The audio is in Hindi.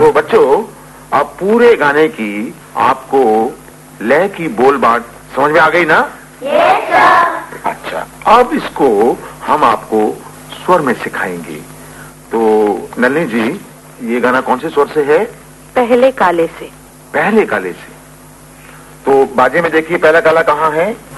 तो बच्चों, अब पूरे गाने की आपको लय की बोल बात समझ में आ गई ना? Yes sir. अच्छा, अब इसको हम आपको स्वर में सिखाएंगे। तो नलिनी जी, ये गाना कौन से स्वर से है? पहले काले से। पहले काले से। तो बाजे में देखिए, पहला काला कहाँ है?